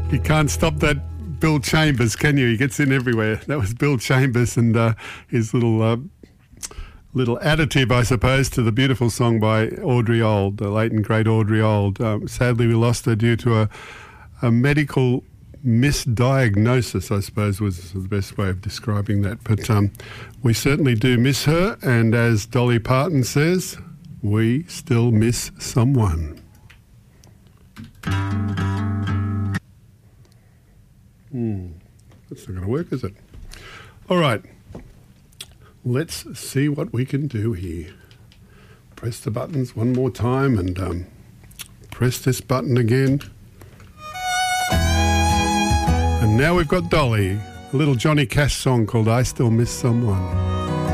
You can't stop that Bill Chambers, can you? He gets in everywhere. That was Bill Chambers and his little additive, I suppose, to the beautiful song by Audrey Old, the late and great Audrey Old. Sadly, we lost her due to a medical misdiagnosis, I suppose, was the best way of describing that. But we certainly do miss her, and as Dolly Parton says, we still miss someone. That's not going to work, is it? All right. Let's see what we can do here. Press the buttons one more time and press this button again. And now we've got Dolly, a little Johnny Cash song called I Still Miss Someone.